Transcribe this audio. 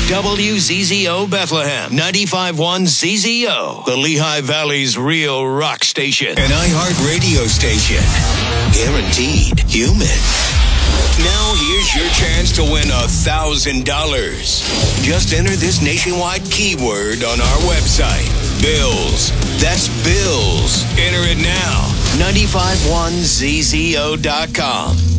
WZZO Bethlehem, 95.1 ZZO, the Lehigh Valley's real rock station. An iHeart radio station. Guaranteed human. Now here's your chance to win $1,000. Just enter this nationwide keyword on our website. Bills. That's bills. Enter it now. 951ZZO.com.